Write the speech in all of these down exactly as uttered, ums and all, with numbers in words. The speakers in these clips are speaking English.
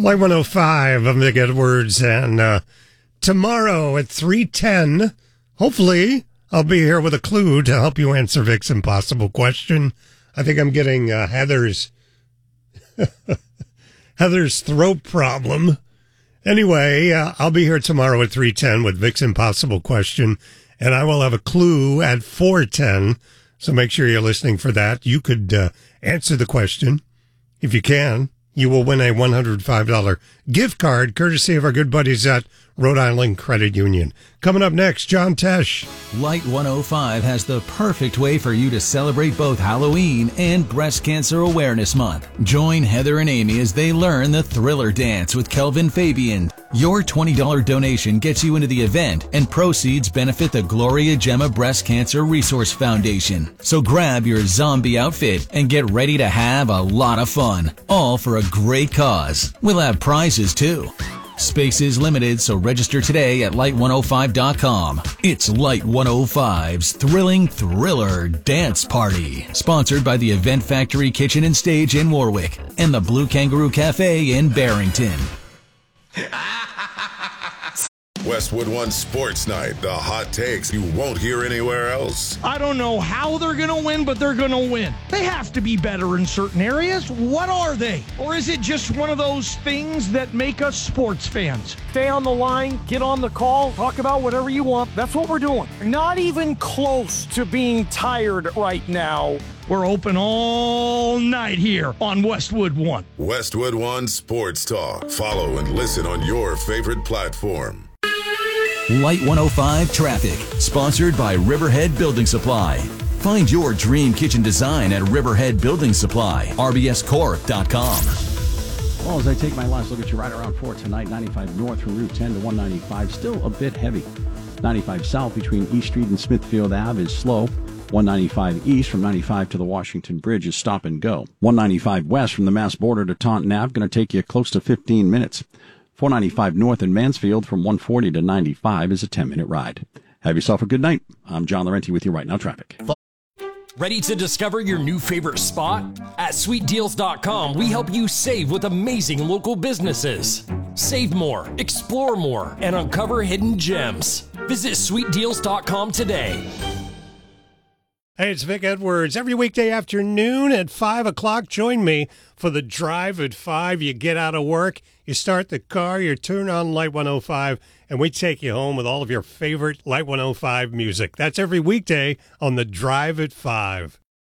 Light one oh five, I'm Vic Edwards, and uh, tomorrow at three ten, hopefully, I'll be here with a clue to help you answer Vic's impossible question. I think I'm getting uh, Heather's Heather's throat problem. Anyway, uh, I'll be here tomorrow at three ten with Vic's impossible question, and I will have a clue at four ten, so make sure you're listening for that. You could uh, answer the question. If you can, you will win a one hundred five dollars gift card, courtesy of our good buddies at Rhode Island Credit Union. Coming up next, John Tesh. Light one oh five has the perfect way for you to celebrate both Halloween and Breast Cancer Awareness Month. Join Heather and Amy as they learn the Thriller Dance with Kelvin Fabian. Your twenty dollars donation gets you into the event, and proceeds benefit the Gloria Gemma Breast Cancer Resource Foundation. So grab your zombie outfit and get ready to have a lot of fun, all for a great cause. We'll have prizes too. Space is limited, so register today at light one oh five dot com. It's Light one oh five's Thrilling Thriller Dance Party. Sponsored by the Event Factory Kitchen and Stage in Warwick and the Blue Kangaroo Cafe in Barrington. Westwood One Sports Night, the hot takes you won't hear anywhere else. I don't know how they're going to win, but they're going to win. They have to be better in certain areas. What are they? Or is it just one of those things that make us sports fans? Stay on the line, get on the call, talk about whatever you want. That's what we're doing. Not even close to being tired right now. We're open all night here on Westwood One. Westwood One Sports Talk. Follow and listen on your favorite platform. Light one oh five Traffic, sponsored by Riverhead Building Supply. Find your dream kitchen design at Riverhead Building Supply, r b s corp dot com. Well, as I take my last look at you right around four tonight, ninety-five north from Route ten to one ninety-five, still a bit heavy. ninety-five south between East Street and Smithfield Avenue is slow. one ninety-five east from ninety-five to the Washington Bridge is stop and go. one ninety-five west from the Mass border to Taunton Avenue, going to take you close to fifteen minutes. four ninety-five north in Mansfield from one forty to ninety-five is a ten-minute ride. Have yourself a good night. I'm John Laurenti with you right now, traffic. Ready to discover your new favorite spot? At sweet deals dot com, we help you save with amazing local businesses. Save more, explore more, and uncover hidden gems. Visit sweet deals dot com today. Hey, it's Vic Edwards. Every weekday afternoon at five o'clock, join me for the Drive at five. You get out of work, you start the car, you turn on Light one oh five, and we take you home with all of your favorite Light one oh five music. That's every weekday on the Drive at five.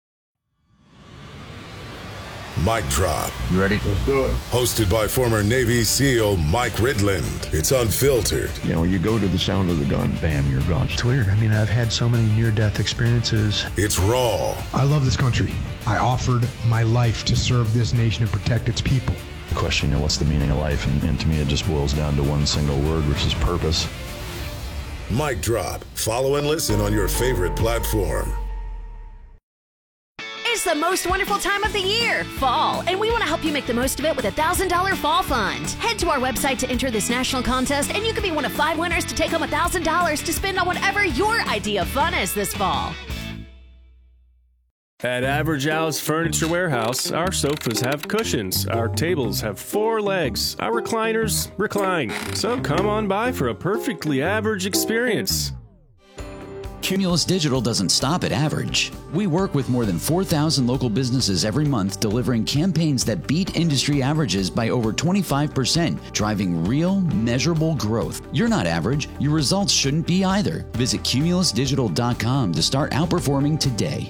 Mic Drop. You ready? Let's do it. Hosted by former Navy SEAL Mike Ridland. It's unfiltered. You know, you go to the sound of the gun, bam, you're gone. It's weird. I mean, I've had so many near-death experiences. It's raw. I love this country. I offered my life to serve this nation and protect its people. The question, you know, what's the meaning of life? And, and to me, it just boils down to one single word, which is purpose. Mic Drop. Follow and listen on your favorite platform. It's the most wonderful time of the year, fall, and we want to help you make the most of it with a one thousand dollars Fall Fund. Head to our website to enter this national contest, and you could be one of five winners to take home one thousand dollars to spend on whatever your idea of fun is this fall. At Average Al's Furniture Warehouse, our sofas have cushions, our tables have four legs, our recliners recline. So come on by for a perfectly average experience. Cumulus Digital doesn't stop at average. We work with more than four thousand local businesses every month, delivering campaigns that beat industry averages by over twenty-five percent, driving real, measurable growth. You're not average. Your results shouldn't be either. Visit cumulus digital dot com to start outperforming today.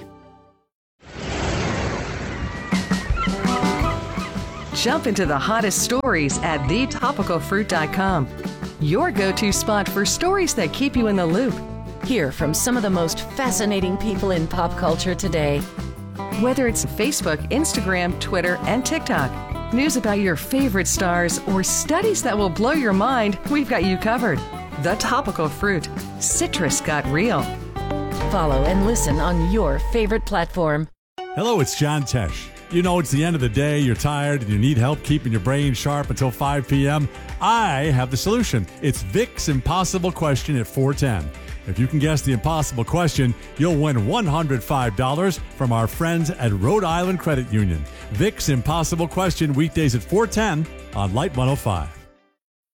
Jump into the hottest stories at the topical fruit dot com. Your go-to spot for stories that keep you in the loop. Hear from some of the most fascinating people in pop culture today. Whether it's Facebook, Instagram, Twitter, and TikTok, news about your favorite stars, or studies that will blow your mind, we've got you covered. The Topical Fruit. Citrus got real. Follow and listen on your favorite platform. Hello, it's John Tesh. You know, it's the end of the day, you're tired, and you need help keeping your brain sharp until five p.m. I have the solution. It's Vic's Impossible Question at four ten. If you can guess the impossible question, you'll win one hundred five dollars from our friends at Rhode Island Credit Union. Vic's Impossible Question, weekdays at four ten on Light one oh five.